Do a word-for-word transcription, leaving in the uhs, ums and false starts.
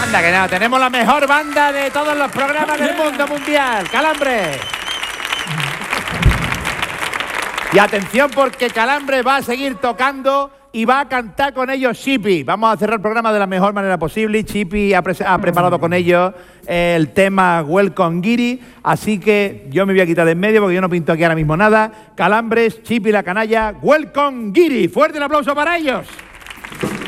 Anda que no, tenemos la mejor banda de todos los programas del mundo mundial, Calambre. Y atención porque Calambre va a seguir tocando y va a cantar con ellos Chippy. Vamos a cerrar el programa de la mejor manera posible. Chippy ha, pre ha preparado con ellos el tema Welcome Giri, así que yo me voy a quitar de en medio porque yo no pinto aquí ahora mismo nada. Calambres, Chippy la canalla, Welcome Giri. Fuerte el aplauso para ellos.